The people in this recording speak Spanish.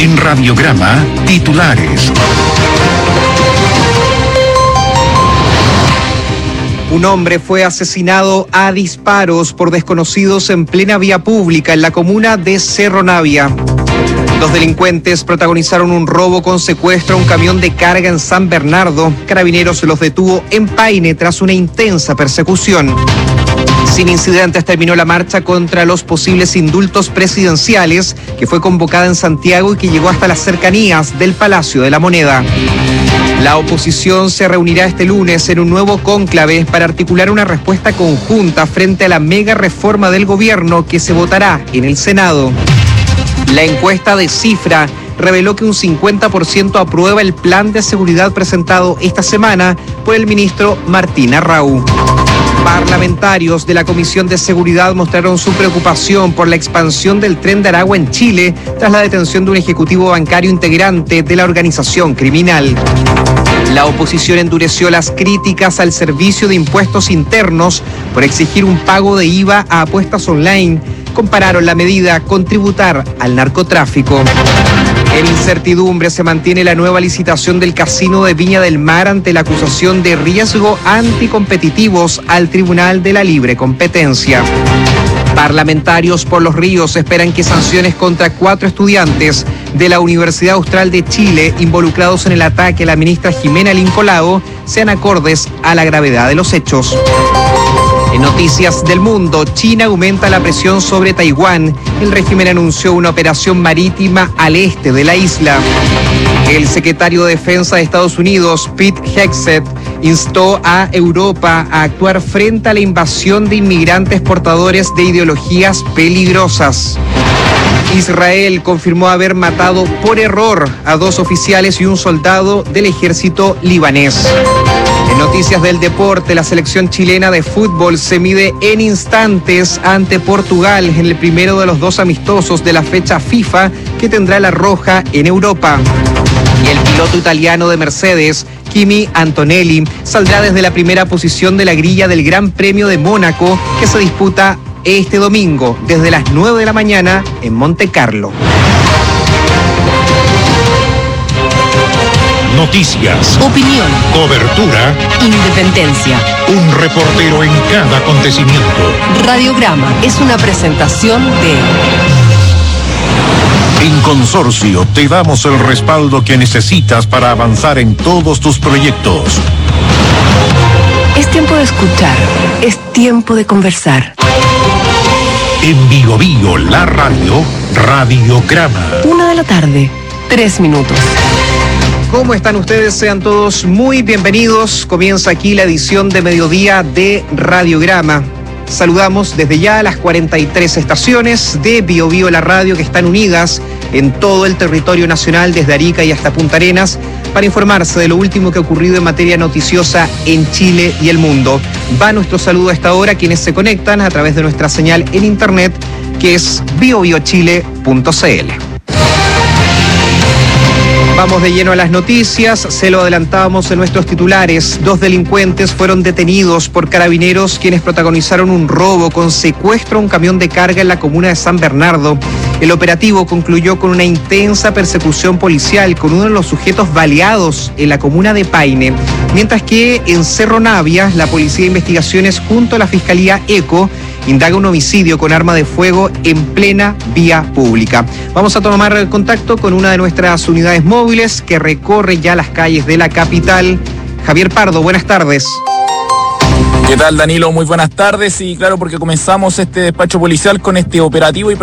En Radiograma, titulares. Un hombre fue asesinado a disparos por desconocidos en plena vía pública en la comuna de Cerro Navia. Los delincuentes protagonizaron un robo con secuestro a un camión de carga en San Bernardo. Carabineros los detuvo en Paine tras una intensa persecución. Sin incidentes terminó la marcha contra los posibles indultos presidenciales que fue convocada en Santiago y que llegó hasta las cercanías del Palacio de la Moneda. La oposición se reunirá este lunes en un nuevo cónclave para articular una respuesta conjunta frente a la mega reforma del gobierno que se votará en el Senado. La encuesta de Cifra reveló que un 50% aprueba el plan de seguridad presentado esta semana por el ministro Martín Arrau. Parlamentarios de la Comisión de Seguridad mostraron su preocupación por la expansión del Tren de Aragua en Chile tras la detención de un ejecutivo bancario integrante de la organización criminal. La oposición endureció las críticas al Servicio de Impuestos Internos por exigir un pago de IVA a apuestas online. Compararon la medida con tributar al narcotráfico. En incertidumbre se mantiene la nueva licitación del Casino de Viña del Mar ante la acusación de riesgo anticompetitivos al Tribunal de la Libre Competencia. Parlamentarios por los Ríos esperan que sanciones contra 4 estudiantes de la Universidad Austral de Chile involucrados en el ataque a la ministra Jimena Lincolao sean acordes a la gravedad de los hechos. En noticias del mundo, China aumenta la presión sobre Taiwán. El régimen anunció una operación marítima al este de la isla. El secretario de Defensa de Estados Unidos, Pete Hegseth, instó a Europa a actuar frente a la invasión de inmigrantes portadores de ideologías peligrosas. Israel confirmó haber matado por error a 2 oficiales y un soldado del ejército libanés. En noticias del deporte, la selección chilena de fútbol se mide en instantes ante Portugal en el primero de los 2 amistosos de la fecha FIFA que tendrá la roja en Europa. Y el piloto italiano de Mercedes, Kimi Antonelli, saldrá desde la primera posición de la grilla del Gran Premio de Mónaco que se disputa este domingo desde las 9 de la mañana en Monte Carlo. Noticias, opinión, cobertura, independencia. Un reportero en cada acontecimiento. Radiograma es una presentación de... En Consorcio te damos el respaldo que necesitas para avanzar en todos tus proyectos. Es tiempo de escuchar, es tiempo de conversar. En Bio Bio, la radio, Radiograma. 1 de la tarde, 3 minutos. ¿Cómo están ustedes? Sean todos muy bienvenidos. Comienza aquí la edición de mediodía de Radiograma. Saludamos desde ya a las 43 estaciones de Bio Bio la radio que están unidas en todo el territorio nacional desde Arica y hasta Punta Arenas para informarse de lo último que ha ocurrido en materia noticiosa en Chile y el mundo. Va nuestro saludo a esta hora a quienes se conectan a través de nuestra señal en internet que es biobiochile.cl. Vamos de lleno a las noticias, se lo adelantábamos en nuestros titulares. 2 delincuentes fueron detenidos por carabineros quienes protagonizaron un robo con secuestro a un camión de carga en la comuna de San Bernardo. El operativo concluyó con una intensa persecución policial con uno de los sujetos baleados en la comuna de Paine, mientras que en Cerro Navia la Policía de Investigaciones junto a la Fiscalía ECO indaga un homicidio con arma de fuego en plena vía pública. Vamos a tomar contacto con una de nuestras unidades móviles que recorre ya las calles de la capital. Javier Pardo, buenas tardes. ¿Qué tal, Danilo? Muy buenas tardes. Y claro, porque comenzamos este despacho policial con este operativo y